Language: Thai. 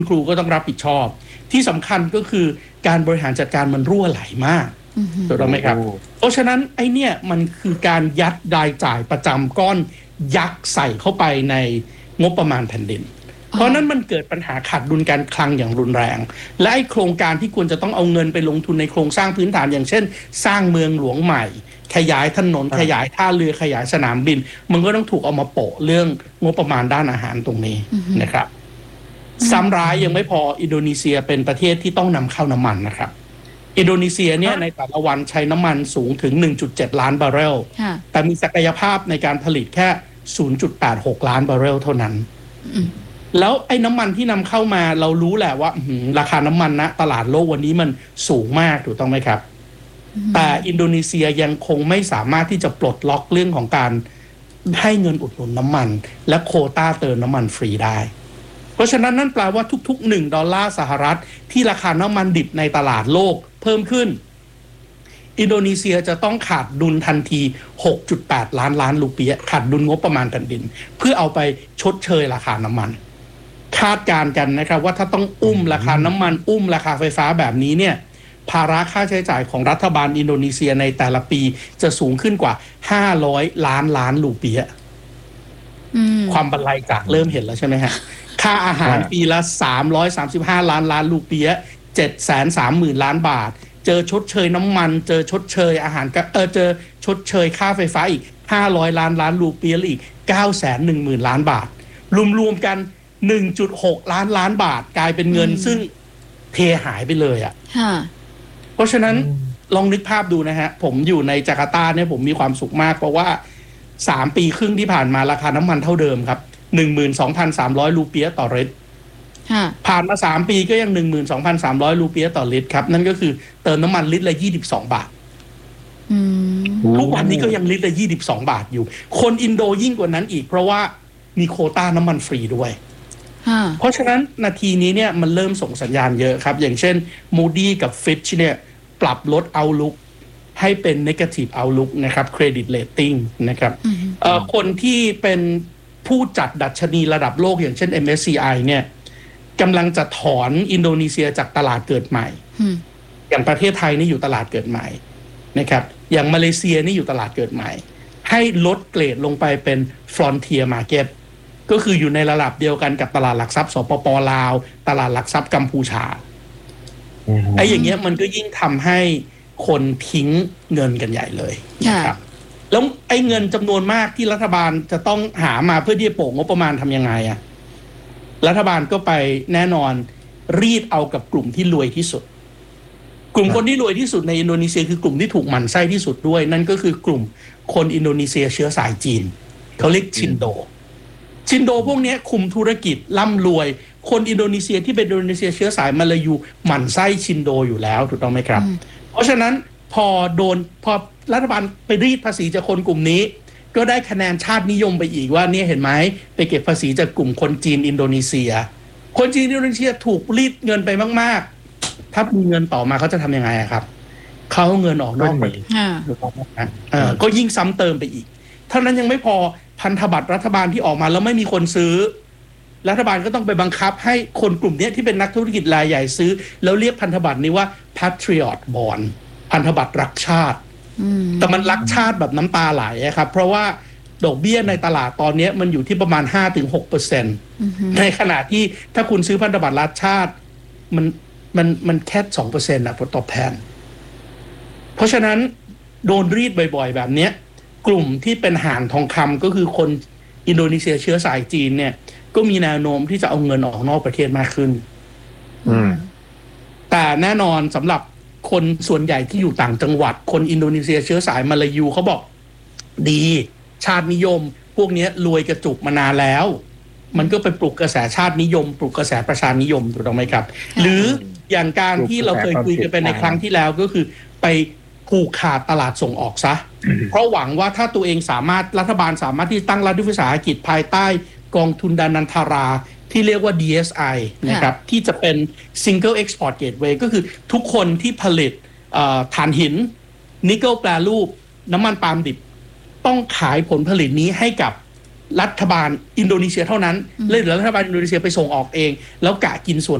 ครูก็ต้องรับผิดชอบที่สำคัญก็คือการบริหารจัดการมันรั่วไหลมากถูกต้องไหมครับเพราะฉะนั้นไอ้เนี่ยมันคือการยัดรายจ่ายประจำก้อนยักษ์ใส่เข้าไปในงบประมาณแผ่นดินเพราะนั้นมันเกิดปัญหาขาดดุลการคลังอย่างรุนแรงและไอ้โครงการที่ควรจะต้องเอาเงินไปลงทุนในโครงสร้างพื้นฐานอย่างเช่นสร้างเมืองหลวงใหม่ขยายถนนขยายท่าเรือขยายสนามบินมันก็ต้องถูกเอามาโปะเรื่องงบประมาณด้านอาหารตรงนี้นะครับซ้ำร้ายยังไม่พออินโดนีเซียเป็นประเทศที่ต้องนำเข้าน้ำมันนะครับอินโดนีเซียเนี่ยในแต่ละวันใช้น้ำมันสูงถึง 1.7 ล้านบาร์เรลแต่มีศักยภาพในการผลิตแค่ 0.86 ล้านบาร์เรลเท่านั้นแล้วไอ้น้ำมันที่นำเข้ามาเรารู้แหละว่าราคาน้ำมันณตลาดโลกวันนี้มันสูงมากถูกต้องไหมครับแต่อินโดนีเซียยังคงไม่สามารถที่จะปลดล็อกเรื่องของการให้เงินอุดหนุนน้ำมันและโควต้าเติมน้ำมันฟรีได้เพราะฉะนั้นนั่นแปลว่าทุกๆ$1สหรัฐที่ราคาน้ำมันดิบในตลาดโลกเพิ่มขึ้นอินโดนีเซียจะต้องขาดดุลทันที 6.8 ล้านรูเปียห์ขาดดุลงบประมาณแผ่นดินเพื่อเอาไปชดเชยราคาน้ำมันคาดการณ์กันนะครับว่าถ้าต้องราคาน้ำมันราคาไฟฟ้าแบบนี้เนี่ยภาระค่าใช้จ่ายของรัฐบาลอินโดนีเซียในแต่ละปีจะสูงขึ้นกว่า500 ล้านรูเปียห์ความบันไลจากเริ่มเห็นแล้วใช่ไหมฮะค่าอาหารปีละ335 ล้านรูเปียห์ 730,000 ล้านบาทเจอชดเชยน้ำมันเจอชดเชยอาหารเจอชดเชยค่าไฟฟ้าอีก500 ล้านรูเปียห์อีก 910,000 ล้านบาทรวมๆกัน 1.6 ล้านบาทกลายเป็นเงินซึ่งเทหายไปเลยอ่ะเพราะฉะนั้นลองนึกภาพดูนะฮะผมอยู่ในจาการ์ตาเนี่ยผมมีความสุขมากเพราะว่า3 ปีครึ่งที่ผ่านมาราคาน้ำมันเท่าเดิมครับ 12,300 รูเปียห์ต่อลิตรผ่านมา3 ปีก็ยัง 12,300 รูเปียห์ต่อลิตรครับนั่นก็คือเติมน้ำมันลิตรละ22 บาททุกวันนี้ก็ยังลิตรละ22 บาทอยู่คนอินโดยิ่งกว่านั้นอีกเพราะว่ามีโควต้าน้ำมันฟรีด้วยเพราะฉะนั้นนาทีนี้เนี่ยมันเริ่มส่งสัญญาณเยอะครับอย่างเช่น Moody กับ Fitch เนี่ยปรับลด Outlook ให้เป็น Negative Outlook นะครับ Credit Rating นะครับคนที่เป็นผู้จัดดัชนีระดับโลกอย่างเช่น MSCI เนี่ยกำลังจะถอนอินโดนีเซียจากตลาดเกิดใหม่อย่างประเทศไทยนี่อยู่ตลาดเกิดใหม่นะครับอย่างมาเลเซียนี่อยู่ตลาดเกิดใหม่ให้ลดเกรดลงไปเป็น Frontier Marketก็คืออยู่ในระดับเดียวกันกับตลาดหลักทรัพย์สปป.ลาวตลาดหลักทรัพย์กัมพูชาไอ้อย่างเงี้ยมันก็ยิ่งทำให้คนทิ้งเงินกันใหญ่เลยนะครับแล้วไอ้เงินจำนวนมากที่รัฐบาลจะต้องหามาเพื่อที่จะโปะงบประมาณทำยังไงอะรัฐบาลก็ไปแน่นอนรีดเอากับกลุ่มที่รวยที่สุดกลุ่มคนที่รวยที่สุดในอินโดนีเซียคือกลุ่มที่ถูกหมั่นไส้ที่สุดด้วยนั่นก็คือกลุ่มคนอินโดนีเซียเชื้อสายจีนเขาเรียกชินโดพวกนี้คุมธุรกิจร่ำรวยคนอินโดนีเซียที่เป็นอินโดนีเซียเชื้อสายมาลายูหมั่นไส้ชินโดอยู่แล้วถูกต้องไหมครับเพราะฉะนั้นพอรัฐบาลไปรีดภาษีจากคนกลุ่มนี้ก็ได้คะแนนชาตินิยมไปอีกว่าเนี่ยเห็นไหมไปเก็บภาษีจากกลุ่มคนจีนอินโดนีเซียคนจีนอินโดนีเซียถูกรีดเงินไปมากๆถ้ามีเงินต่อมาเขาจะทำยังไงครับเขาเอาเงินออกนอกประเทศก็ยิ่งซ้ำเติมไปอีกเท่านั้นยังไม่พอพันธบัตรรัฐบาลที่ออกมาแล้วไม่มีคนซื้อรัฐบาลก็ต้องไปบังคับให้คนกลุ่มนี้ที่เป็นนักธุรกิจรายใหญ่ซื้อแล้วเรียกพันธบัตรนี้ว่า Patriot Bond พันธบัตรรักชาติแต่มันรักชาติแบบน้ำตาไหลครับเพราะว่าดอกเบี้ยในตลาดตอนนี้มันอยู่ที่ประมาณ 5-6% ในขณะที่ถ้าคุณซื้อพันธบัตรรักชาติมันแค่ 2% นะผลตอบแทนเพราะฉะนั้นโดนรีดบ่อยๆแบบนี้กลุ่มที่เป็นห่านทองคำก็คือคนอินโดนีเซียเชื้อสายจีนเนี่ยก็มีแนวโน้มที่จะเอาเงินออกนอกประเทศมากขึ้นแต่แน่นอนสำหรับคนส่วนใหญ่ที่อยู่ต่างจังหวัดคนอินโดนีเซียเชื้อสายมาลายูเขาบอกดีชาตินิยมพวกนี้รวยกระจุกมานานแล้วมันก็ไปปลุกกระแสชาตินิยมปลุกกระแสประชานิยมถูกต้องไหมครับหรืออย่างการที่เราเคยคุยกันไปในครั้งที่แล้วก็คือไปผูกขาดตลาดส่งออกซะเพราะหวังว่าถ้าตัวเองรัฐบาลสามารถที่ตั้งรัฐวิสาหกิจภายใต้กองทุนดานันทาราที่เรียกว่า DSI นะครับที่จะเป็น Single Export Gateway ก็คือทุกคนที่ผลิตถ่านหินนิกเกิลแปรรูปน้ำมันปาล์มดิบต้องขายผลผลิตนี้ให้กับรัฐบาลอินโดนีเซียเท่านั้นเลยเหลือรัฐบาลอินโดนีเซียไปส่งออกเองแล้วกะกินส่วน